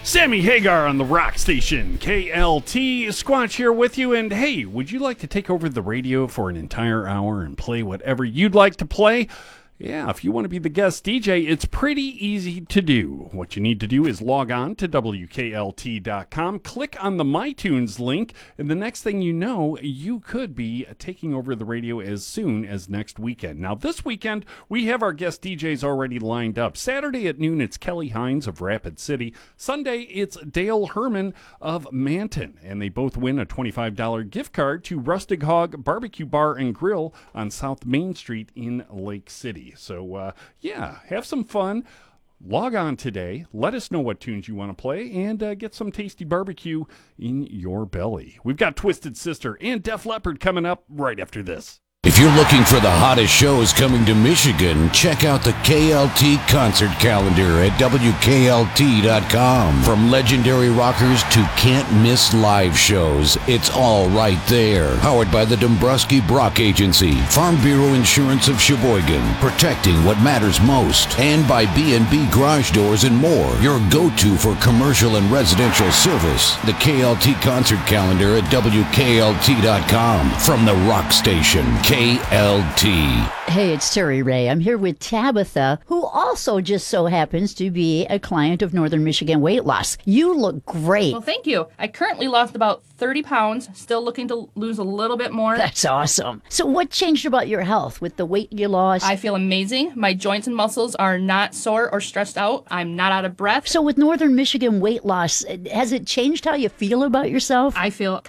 Sammy Hagar on the Rock Station, KLT. Squatch here with you, and hey, would you like to take over the radio for an entire hour and play whatever you'd like to play? Yeah, if you want to be the guest DJ, it's pretty easy to do. What you need to do is log on to WKLT.com, click on the MyTunes link, and the next thing you know, you could be taking over the radio as soon as next weekend. Now, this weekend, we have our guest DJs already lined up. Saturday at noon, it's Kelly Hines of Rapid City. Sunday, it's Dale Herman of Manton, and they both win a $25 gift card to Rustic Hog Barbecue Bar and Grill on South Main Street in Lake City. So, have some fun. Log on today. Let us know what tunes you want to play and get some tasty barbecue in your belly. We've got Twisted Sister and Def Leppard coming up right after this. If you're looking for the hottest shows coming to Michigan, check out the KLT concert calendar at WKLT.com. From legendary rockers to can't-miss live shows, it's all right there. Powered by the Dombrowski Brock Agency, Farm Bureau Insurance of Sheboygan, protecting what matters most, and by B&B Garage Doors and more, your go-to for commercial and residential service. The KLT concert calendar at WKLT.com. From the Rock Station, KLT. Hey, it's Terry Ray. I'm here with Tabitha, who also just so happens to be a client of Northern Michigan Weight Loss. You look great. Well, thank you. I currently lost about 30 pounds, still looking to lose a little bit more. That's awesome. So what changed about your health with the weight you lost? I feel amazing. My joints and muscles are not sore or stressed out. I'm not out of breath. So with Northern Michigan Weight Loss, has it changed how you feel about yourself? I feel